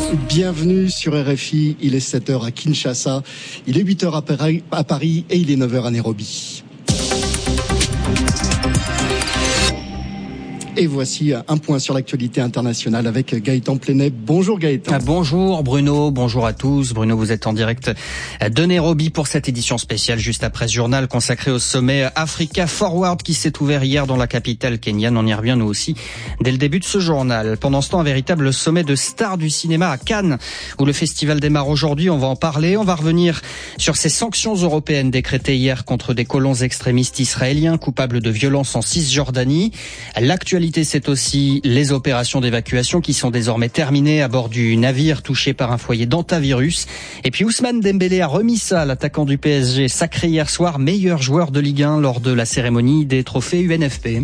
Bienvenue sur RFI, il est 7h à Kinshasa, il est 8h à Paris et il est 9h à Nairobi. Et voici un point sur l'actualité internationale avec Gaëtan Plenet. Bonjour Gaëtan. Bonjour Bruno, bonjour à tous. Bruno, vous êtes en direct de Nairobi pour cette édition spéciale juste après ce journal consacré au sommet Africa Forward qui s'est ouvert hier dans la capitale kenyane. On y revient nous aussi dès le début de ce journal. Pendant ce temps, un véritable sommet de stars du cinéma à Cannes où le festival démarre aujourd'hui. On va en parler. On va revenir sur ces sanctions européennes décrétées hier contre des colons extrémistes israéliens coupables de violences en Cisjordanie. L'actualité, c'est aussi les opérations d'évacuation qui sont désormais terminées à bord du navire touché par un foyer d'hantavirus. Et puis Ousmane Dembélé a remis ça, l'attaquant du PSG, sacré hier soir meilleur joueur de Ligue 1 lors de la cérémonie des trophées UNFP.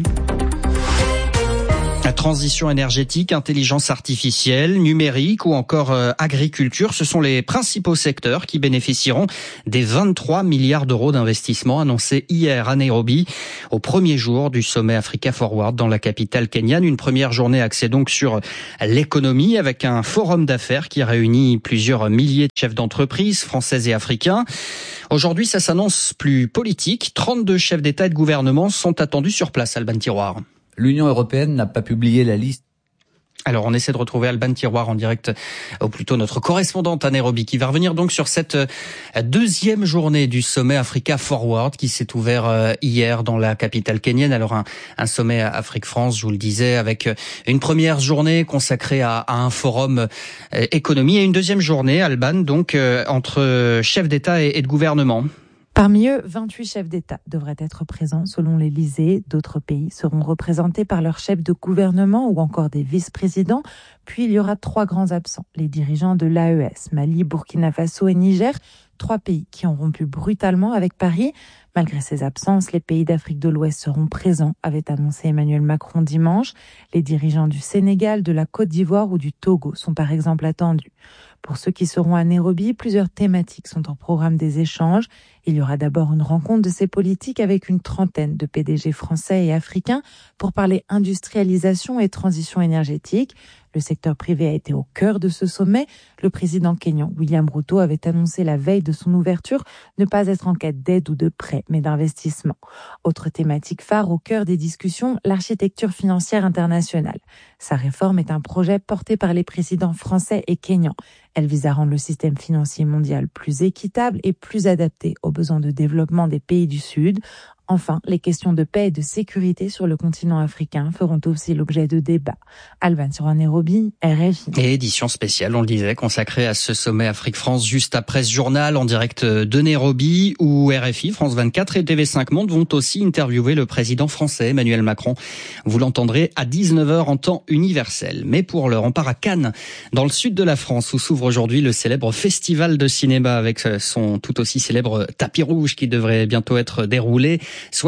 La transition énergétique, intelligence artificielle, numérique ou encore agriculture, ce sont les principaux secteurs qui bénéficieront des 23 milliards d'euros d'investissement annoncés hier à Nairobi au premier jour du sommet Africa Forward dans la capitale kenyane. Une première journée axée donc sur l'économie avec un forum d'affaires qui réunit plusieurs milliers de chefs d'entreprise français et africains. Aujourd'hui, ça s'annonce plus politique. 32 chefs d'État et de gouvernement sont attendus sur place, Alban Tiroir. L'Union européenne n'a pas publié la liste. Alors, on essaie de retrouver Alban Tiroir en direct, ou plutôt notre correspondante à Nairobi, qui va revenir donc sur cette deuxième journée du sommet Africa Forward qui s'est ouvert hier dans la capitale kenyane. Alors, un sommet Afrique-France, je vous le disais, avec une première journée consacrée à un forum économie et une deuxième journée, Alban, donc, entre chefs d'État et de gouvernement. Parmi eux, 28 chefs d'État devraient être présents selon l'Élysée. D'autres pays seront représentés par leurs chefs de gouvernement ou encore des vice-présidents. Puis il y aura 3 grands absents, les dirigeants de l'AES, Mali, Burkina Faso et Niger. 3 pays qui ont rompu brutalement avec Paris. Malgré ces absences, les pays d'Afrique de l'Ouest seront présents, avait annoncé Emmanuel Macron dimanche. Les dirigeants du Sénégal, de la Côte d'Ivoire ou du Togo sont par exemple attendus. Pour ceux qui seront à Nairobi, plusieurs thématiques sont en programme des échanges. Il y aura d'abord une rencontre de ces politiques avec une trentaine de PDG français et africains pour parler industrialisation et transition énergétique. Le secteur privé a été au cœur de ce sommet. Le président kényan William Ruto avait annoncé la veille de son ouverture ne pas être en quête d'aide ou de prêt, mais d'investissement. Autre thématique phare au cœur des discussions, l'architecture financière internationale. Sa réforme est un projet porté par les présidents français et kényans. Elle vise à rendre le système financier mondial plus équitable et plus adapté aux besoins de développement des pays du Sud. Enfin, les questions de paix et de sécurité sur le continent africain feront aussi l'objet de débats. Alban sur Nairobi, RFI. Et édition spéciale, on le disait, consacrée à ce sommet Afrique-France juste après ce journal en direct de Nairobi où RFI, France 24 et TV5 Monde vont aussi interviewer le président français Emmanuel Macron. Vous l'entendrez à 19h en temps universel. Mais pour l'heure, on part à Cannes, dans le sud de la France, où s'ouvre aujourd'hui le célèbre festival de cinéma avec son tout aussi célèbre tapis rouge qui devrait bientôt être déroulé.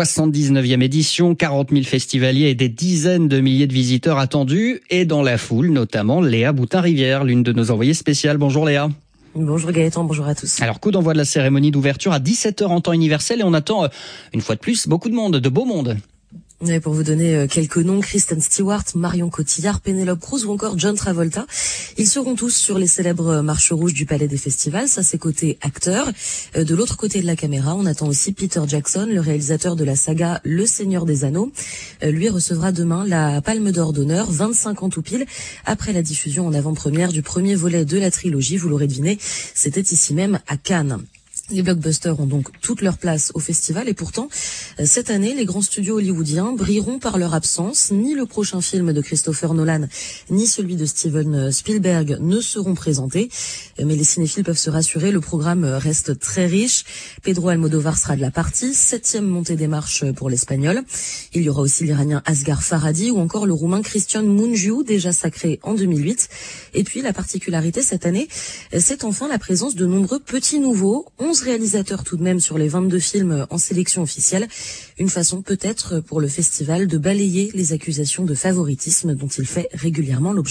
79e édition, 40 000 festivaliers et des dizaines de milliers de visiteurs attendus. Et dans la foule, notamment Léa Boutin-Rivière, l'une de nos envoyées spéciales. Bonjour Léa. Bonjour Gaëtan, bonjour à tous. Alors, coup d'envoi de la cérémonie d'ouverture à 17h en temps universel et on attend, une fois de plus, beaucoup de monde, de beau monde. Et pour vous donner quelques noms, Kristen Stewart, Marion Cotillard, Penelope Cruz ou encore John Travolta, ils seront tous sur les célèbres marches rouges du Palais des Festivals. Ça, c'est côté acteur. De l'autre côté de la caméra, on attend aussi Peter Jackson, le réalisateur de la saga Le Seigneur des Anneaux. Lui recevra demain la Palme d'Or d'honneur, 25 ans tout pile, après la diffusion en avant-première du premier volet de la trilogie. Vous l'aurez deviné, c'était ici même à Cannes. Les blockbusters ont donc toute leur place au festival et pourtant, cette année, les grands studios hollywoodiens brilleront par leur absence. Ni le prochain film de Christopher Nolan, ni celui de Steven Spielberg ne seront présentés. Mais les cinéphiles peuvent se rassurer, le programme reste très riche. Pedro Almodovar sera de la partie, 7e montée des marches pour l'Espagnol. Il y aura aussi l'Iranien Asghar Farhadi ou encore le Roumain Cristian Mungiu, déjà sacré en 2008. Et puis, la particularité cette année, c'est enfin la présence de nombreux petits nouveaux, 11 réalisateurs tout de même sur les 22 films en sélection officielle. Une façon peut-être pour le festival de balayer les accusations de favoritisme dont il fait régulièrement l'objet.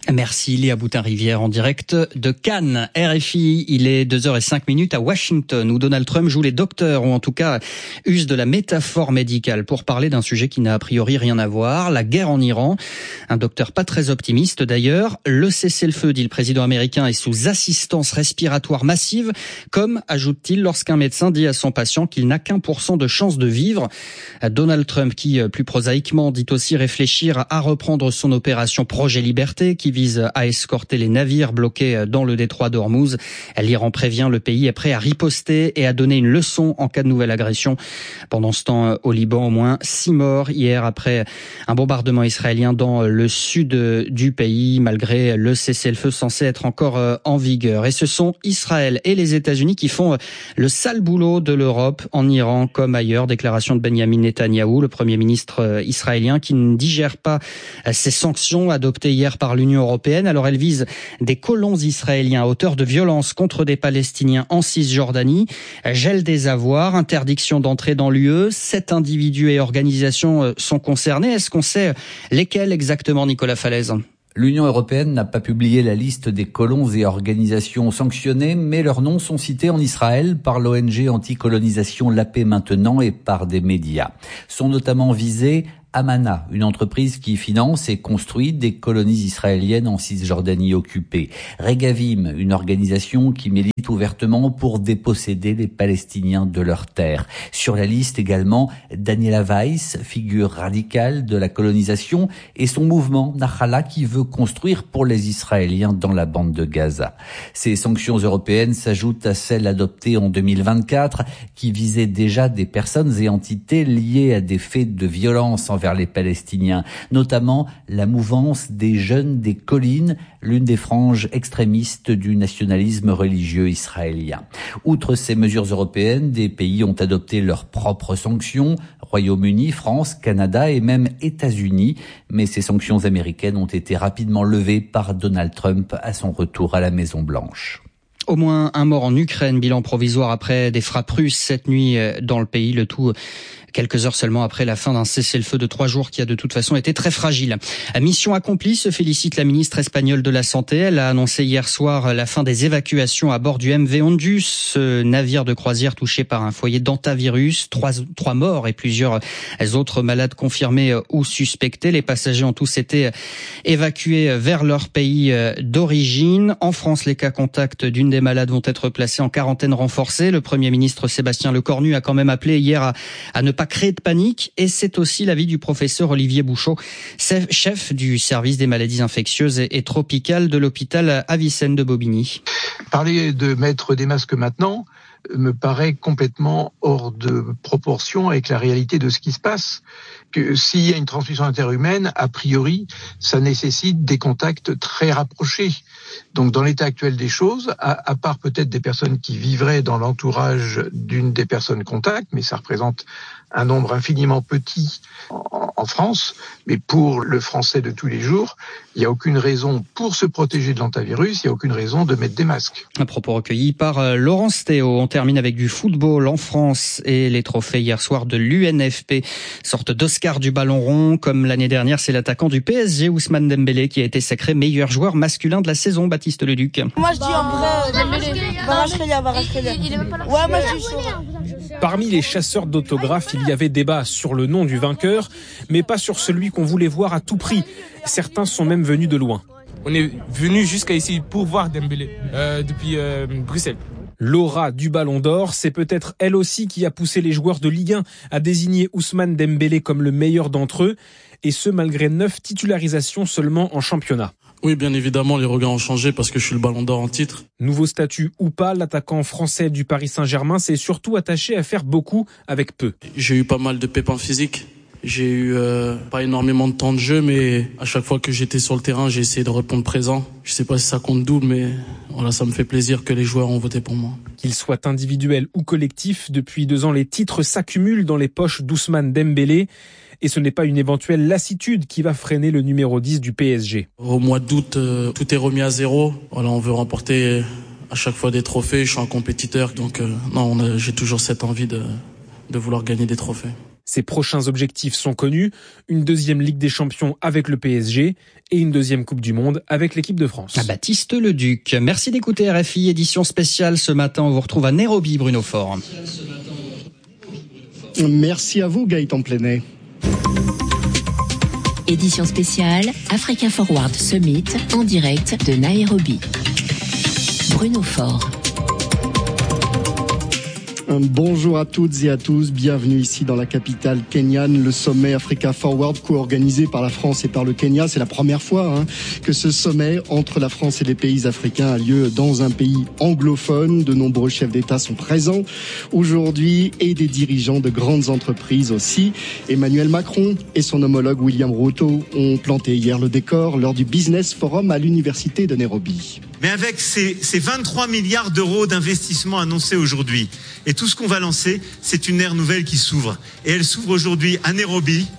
Merci Léa Boutin-Rivière en direct de Cannes. RFI, il est 2h05 à Washington où Donald Trump joue les docteurs ou en tout cas use de la métaphore médicale pour parler d'un sujet qui n'a a priori rien à voir, la guerre en Iran. Un docteur pas très optimiste d'ailleurs. Le cessez-le-feu, dit le président américain, est sous assistance respiratoire massive, comme ajoute-t-il lorsqu'un médecin dit à son patient qu'il n'a qu'1% de chance de vivre. Donald Trump qui, plus prosaïquement, dit aussi réfléchir à reprendre son opération Projet Liberté qui vise à escorter les navires bloqués dans le détroit d'Ormuz. L'Iran prévient, le pays est prêt à riposter et à donner une leçon en cas de nouvelle agression. Pendant ce temps, au Liban, au moins 6 morts hier après un bombardement israélien dans le sud du pays, malgré le cessez-le-feu censé être encore en vigueur. Et ce sont Israël et les États-Unis qui font le sale boulot de l'Europe en Iran comme ailleurs. Déclaration de Benjamin Netanyahou, le Premier ministre israélien, qui ne digère pas ces sanctions adoptées hier par l'Union européenne. Alors elles visent des colons israéliens auteurs de violences contre des Palestiniens en Cisjordanie, gel des avoirs, interdiction d'entrer dans l'UE. 7 individus et organisations sont concernés. Est-ce qu'on sait lesquels exactement, Nicolas Falaise ? L'Union européenne n'a pas publié la liste des colons et organisations sanctionnés, mais leurs noms sont cités en Israël par l'ONG anti-colonisation La Paix Maintenant et par des médias. Sont notamment visés Amana, une entreprise qui finance et construit des colonies israéliennes en Cisjordanie occupée. Regavim, une organisation qui milite ouvertement pour déposséder les Palestiniens de leurs terres. Sur la liste également, Daniela Weiss, figure radicale de la colonisation, et son mouvement Nahala qui veut construire pour les Israéliens dans la bande de Gaza. Ces sanctions européennes s'ajoutent à celles adoptées en 2024 qui visaient déjà des personnes et entités liées à des faits de violence envers les Palestiniens, notamment la mouvance des Jeunes des Collines, l'une des franges extrémistes du nationalisme religieux israélien. Outre ces mesures européennes, des pays ont adopté leurs propres sanctions, Royaume-Uni, France, Canada et même États-Unis, mais ces sanctions américaines ont été rapidement levées par Donald Trump à son retour à la Maison-Blanche. Au moins un mort en Ukraine, bilan provisoire après des frappes russes cette nuit dans le pays, le tout quelques heures seulement après la fin d'un cessez-le-feu de 3 jours qui a de toute façon été très fragile. Mission accomplie, se félicite la ministre espagnole de la Santé. Elle a annoncé hier soir la fin des évacuations à bord du MV Ondus, ce navire de croisière touché par un foyer d'hantavirus. 3 morts et plusieurs autres malades confirmés ou suspectés. Les passagers ont tous été évacués vers leur pays d'origine. En France, les cas contacts d'une des malades vont être placés en quarantaine renforcée. Le Premier ministre Sébastien Lecornu a quand même appelé hier à ne pas créer de panique, et c'est aussi l'avis du professeur Olivier Bouchot, chef du service des maladies infectieuses et tropicales de l'hôpital Avicenne de Bobigny. Parler de mettre des masques maintenant me paraît complètement hors de proportion avec la réalité de ce qui se passe. Que s'il y a une transmission interhumaine, a priori, ça nécessite des contacts très rapprochés. Donc, dans l'état actuel des choses, à part peut-être des personnes qui vivraient dans l'entourage d'une des personnes contacts, mais ça représente un nombre infiniment petit en France, mais pour le français de tous les jours, il n'y a aucune raison, pour se protéger de l'hantavirus, il n'y a aucune raison de mettre des masques. Un propos recueilli par Laurence Théo. On termine avec du football en France et les trophées hier soir de l'UNFP, sorte d'Oscar du ballon rond. Comme l'année dernière, c'est l'attaquant du PSG, Ousmane Dembélé, qui a été sacré meilleur joueur masculin de la saison, Baptiste Leduc. Moi je dis en vrai, Dembélé, Kvaratskhelia. Ouais, moi je dis chaud. Parmi les chasseurs d'autographes, il y avait débat sur le nom du vainqueur, mais pas sur celui qu'on voulait voir à tout prix. Certains sont même venus de loin. On est venu jusqu'à ici pour voir Dembélé, depuis Bruxelles. L'aura du Ballon d'Or, c'est peut-être elle aussi qui a poussé les joueurs de Ligue 1 à désigner Ousmane Dembélé comme le meilleur d'entre eux, et ce malgré 9 titularisations seulement en championnat. Oui, bien évidemment, les regards ont changé parce que je suis le Ballon d'Or en titre. Nouveau statut ou pas, l'attaquant français du Paris Saint-Germain s'est surtout attaché à faire beaucoup avec peu. J'ai eu pas mal de pépins physiques. J'ai eu pas énormément de temps de jeu, mais à chaque fois que j'étais sur le terrain, j'ai essayé de répondre présent. Je sais pas si ça compte double, mais voilà, ça me fait plaisir que les joueurs ont voté pour moi. Qu'il soit individuel ou collectif, depuis 2 ans, les titres s'accumulent dans les poches d'Ousmane Dembélé. Et ce n'est pas une éventuelle lassitude qui va freiner le numéro 10 du PSG. Au mois d'août, tout est remis à zéro. Voilà, on veut remporter à chaque fois des trophées. Je suis un compétiteur, donc j'ai toujours cette envie de vouloir gagner des trophées. Ses prochains objectifs sont connus, une deuxième Ligue des Champions avec le PSG et une deuxième Coupe du Monde avec l'équipe de France. Baptiste Leduc, merci d'écouter RFI, édition spéciale ce matin. On vous retrouve à Nairobi, Bruno Faure. Merci à vous, Gaëtan Plenet. Édition spéciale Africa Forward Summit en direct de Nairobi. Bruno Faure. Bonjour à toutes et à tous, bienvenue ici dans la capitale kenyane, le sommet Africa Forward co-organisé par la France et par le Kenya. C'est la première fois que ce sommet entre la France et les pays africains a lieu dans un pays anglophone. De nombreux chefs d'État sont présents aujourd'hui et des dirigeants de grandes entreprises aussi. Emmanuel Macron et son homologue William Ruto ont planté hier le décor lors du Business Forum à l'université de Nairobi. Mais avec ces 23 milliards d'euros d'investissement annoncés aujourd'hui et tout ce qu'on va lancer, c'est une ère nouvelle qui s'ouvre. Et elle s'ouvre aujourd'hui à Nairobi.